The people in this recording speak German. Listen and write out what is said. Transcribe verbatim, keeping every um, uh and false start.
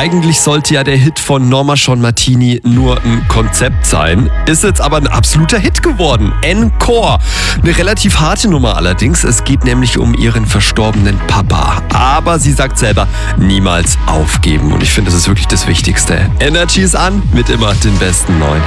Eigentlich sollte ja der Hit von Norma Jean Martini nur ein Konzept sein. Ist jetzt aber ein absoluter Hit geworden. Encore. Eine relativ harte Nummer allerdings. Es geht nämlich um ihren verstorbenen Papa. Aber sie sagt selber, niemals aufgeben. Und ich finde, das ist wirklich das Wichtigste. Energy ist an mit immer den besten neuen.